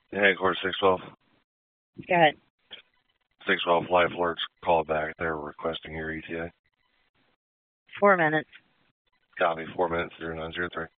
Hey, of course, 612. Go ahead. 612 Life Alerts, call back. They're requesting your ETA. 4 minutes. Copy, 4 minutes, 0903.